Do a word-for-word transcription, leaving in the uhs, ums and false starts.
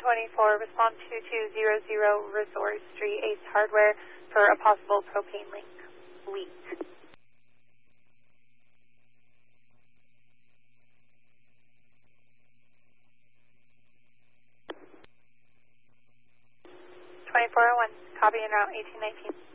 twenty-four, respond to two zero zero Resort Street, Ace Hardware, for a possible propane leak. leak. twenty-four oh one, copy en route eighteen nineteen.